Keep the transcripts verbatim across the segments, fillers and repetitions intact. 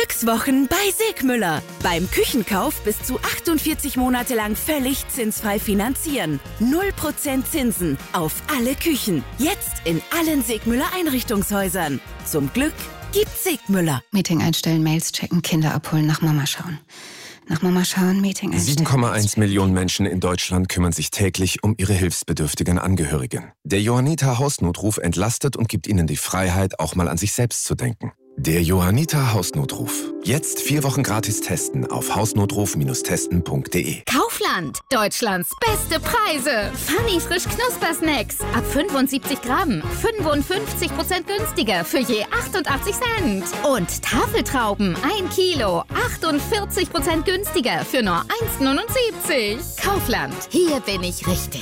Glückswochen bei Segmüller. Beim Küchenkauf bis zu achtundvierzig Monate lang völlig zinsfrei finanzieren. null Prozent Zinsen auf alle Küchen. Jetzt in allen Segmüller Einrichtungshäusern. Zum Glück gibt's Segmüller. Meeting einstellen, Mails checken, Kinder abholen, nach Mama schauen. Nach Mama schauen, Meeting einstellen. sieben Komma eins Millionen Menschen in Deutschland kümmern sich täglich um ihre hilfsbedürftigen Angehörigen. Der Johanniter Hausnotruf entlastet und gibt ihnen die Freiheit, auch mal an sich selbst zu denken. Der Johanniter Hausnotruf. Jetzt vier Wochen gratis testen auf hausnotruf Bindestrich testen Punkt de. Kaufland. Deutschlands beste Preise. Funny frisch Knuspersnacks. Ab fünfundsiebzig Gramm. fünfundfünfzig Prozent günstiger für je achtundachtzig Cent. Und Tafeltrauben. ein Kilo. achtundvierzig Prozent günstiger für nur eins Komma neunundsiebzig. Kaufland. Hier bin ich richtig.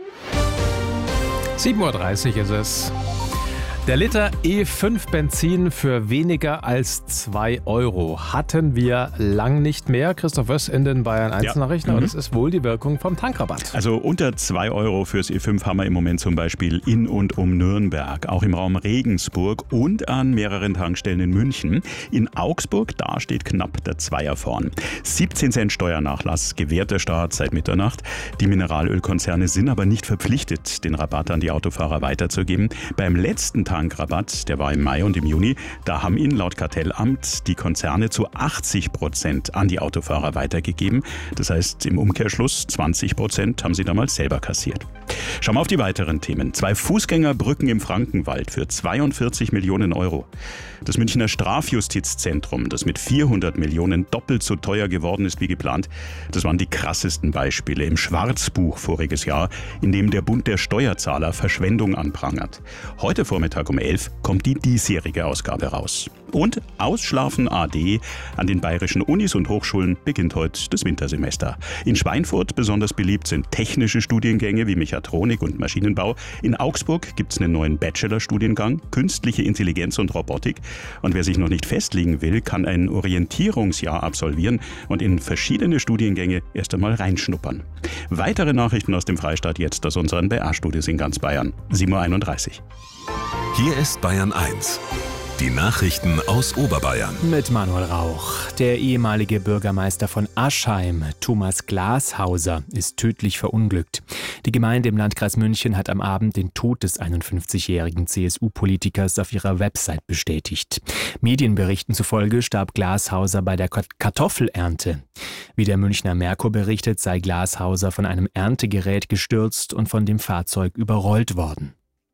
sieben Uhr dreißig ist es. Der Liter E fünf Benzin für weniger als zwei Euro hatten wir lang nicht mehr. Christoph Wöss in den Bayern eins Nachrichten, aber das ist wohl die Wirkung vom Tankrabatt. Also unter zwei Euro fürs E fünf haben wir im Moment zum Beispiel in und um Nürnberg, auch im Raum Regensburg und an mehreren Tankstellen in München. In Augsburg, da steht knapp der Zweier vorn. siebzehn Cent Steuernachlass gewährt der Staat seit Mitternacht. Die Mineralölkonzerne sind aber nicht verpflichtet, den Rabatt an die Autofahrer weiterzugeben. Beim letzten Tag Tankrabatt, der war im Mai und im Juni, da haben ihn laut Kartellamt die Konzerne zu achtzig Prozent an die Autofahrer weitergegeben. Das heißt, im Umkehrschluss zwanzig Prozent haben sie damals selber kassiert. Schauen wir auf die weiteren Themen. Zwei Fußgängerbrücken im Frankenwald für zweiundvierzig Millionen Euro. Das Münchner Strafjustizzentrum, das mit vierhundert Millionen doppelt so teuer geworden ist wie geplant, das waren die krassesten Beispiele im Schwarzbuch voriges Jahr, in dem der Bund der Steuerzahler Verschwendung anprangert. Heute Vormittag um elf kommt die diesjährige Ausgabe raus. Und Ausschlafen A D. An den bayerischen Unis und Hochschulen beginnt heute das Wintersemester. In Schweinfurt besonders beliebt sind technische Studiengänge wie Mechatronik und Maschinenbau. In Augsburg gibt es einen neuen Bachelorstudiengang, Künstliche Intelligenz und Robotik. Und wer sich noch nicht festlegen will, kann ein Orientierungsjahr absolvieren und in verschiedene Studiengänge erst einmal reinschnuppern. Weitere Nachrichten aus dem Freistaat jetzt aus unseren B R-Studios in ganz Bayern. sieben Uhr einunddreißig. Hier ist Bayern eins. Die Nachrichten aus Oberbayern. Mit Manuel Rauch. Der ehemalige Bürgermeister von Aschheim, Thomas Glashauser, ist tödlich verunglückt. Die Gemeinde im Landkreis München hat am Abend den Tod des einundfünfzigjährigen C S U-Politikers auf ihrer Website bestätigt. Medienberichten zufolge starb Glashauser bei der Kartoffelernte. Wie der Münchner Merkur berichtet, sei Glashauser von einem Erntegerät gestürzt und von dem Fahrzeug überrollt worden.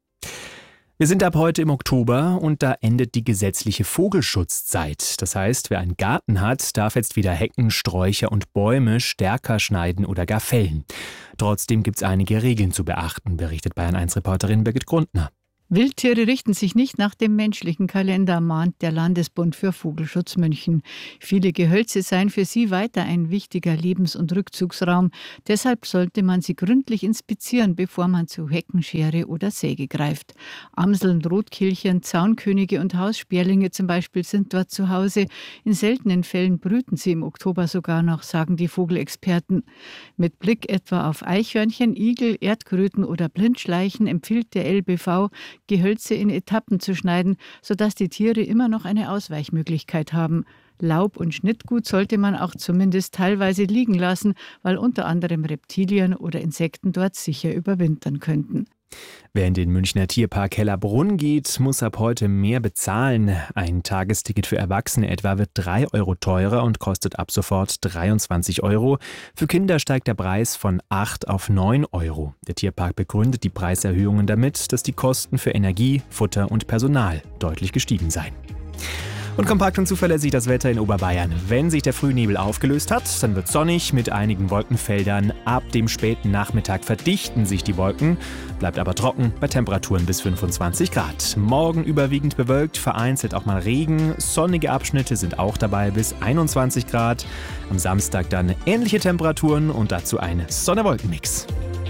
Wir sind ab heute im Oktober und da endet die gesetzliche Vogelschutzzeit. Das heißt, wer einen Garten hat, darf jetzt wieder Hecken, Sträucher und Bäume stärker schneiden oder gar fällen. Trotzdem gibt es einige Regeln zu beachten, berichtet Bayern eins Reporterin Birgit Grundner. Wildtiere richten sich nicht nach dem menschlichen Kalender, mahnt der Landesbund für Vogelschutz München. Viele Gehölze seien für sie weiter ein wichtiger Lebens- und Rückzugsraum. Deshalb sollte man sie gründlich inspizieren, bevor man zu Heckenschere oder Säge greift. Amseln, Rotkehlchen, Zaunkönige und Haussperlinge zum Beispiel sind dort zu Hause. In seltenen Fällen brüten sie im Oktober sogar noch, sagen die Vogelexperten. Mit Blick etwa auf Eichhörnchen, Igel, Erdkröten oder Blindschleichen empfiehlt der L B V, Gehölze in Etappen zu schneiden, sodass die Tiere immer noch eine Ausweichmöglichkeit haben. Laub und Schnittgut sollte man auch zumindest teilweise liegen lassen, weil unter anderem Reptilien oder Insekten dort sicher überwintern könnten. Wer in den Münchner Tierpark Hellerbrunn geht, muss ab heute mehr bezahlen. Ein Tagesticket für Erwachsene etwa wird drei Euro teurer und kostet ab sofort dreiundzwanzig Euro. Für Kinder steigt der Preis von acht auf neun Euro. Der Tierpark begründet die Preiserhöhungen damit, dass die Kosten für Energie, Futter und Personal deutlich gestiegen seien. Und kompakt und zuverlässig das Wetter in Oberbayern. Wenn sich der Frühnebel aufgelöst hat, dann wird es sonnig mit einigen Wolkenfeldern. Ab dem späten Nachmittag verdichten sich die Wolken, bleibt aber trocken bei Temperaturen bis fünfundzwanzig Grad. Morgen überwiegend bewölkt, vereinzelt auch mal Regen. Sonnige Abschnitte sind auch dabei bis einundzwanzig Grad. Am Samstag dann ähnliche Temperaturen und dazu ein Sonne-Wolken-Mix.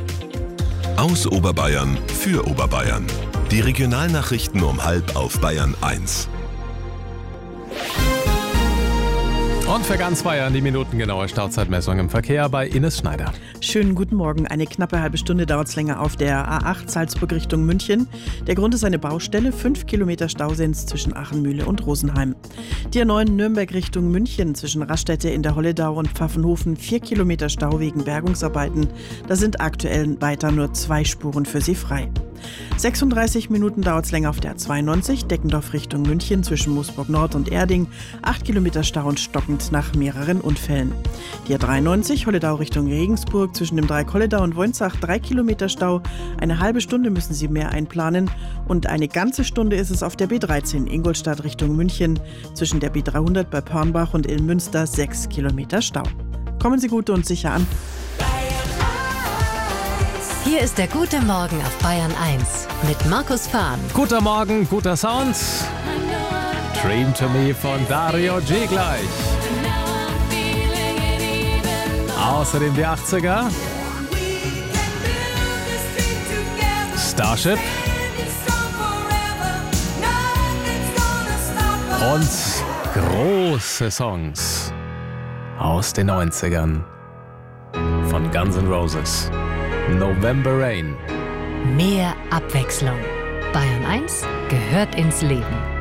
Aus Oberbayern für Oberbayern. Die Regionalnachrichten um halb auf Bayern eins. Und für ganz Bayern die minutengenaue Stauzeitmessung im Verkehr bei Ines Schneider. Schönen guten Morgen. Eine knappe halbe Stunde dauert es länger auf der A acht Salzburg Richtung München. Der Grund ist eine Baustelle. Fünf Kilometer Stau sind es zwischen Achenmühle und Rosenheim. Die A neun Nürnberg Richtung München zwischen Raststätte in der Holledau und Pfaffenhofen. Vier Kilometer Stau wegen Bergungsarbeiten. Da sind aktuell weiter nur zwei Spuren für Sie frei. sechsunddreißig Minuten dauert es länger auf der A zweiundneunzig, Deckendorf Richtung München zwischen Moosburg Nord und Erding. Acht Kilometer Stau und stockend nach mehreren Unfällen. Die A dreiundneunzig, Holledau Richtung Regensburg zwischen dem Dreieck Holledau und Wonzach. Drei Kilometer Stau. Eine halbe Stunde müssen Sie mehr einplanen. Und eine ganze Stunde ist es auf der B dreizehn, Ingolstadt Richtung München zwischen der B dreihundert bei Pörnbach und Ilmünster. Sechs Kilometer Stau. Kommen Sie gut und sicher an. Hier ist der gute Morgen auf Bayern eins mit Markus Fahn. Guter Morgen, guter Sound. Dream to Me von Dario G gleich. Außerdem die achtziger. Starship. Und große Songs aus den neunzigern von Guns N' Roses. November Rain. Mehr Abwechslung. Bayern eins gehört ins Leben.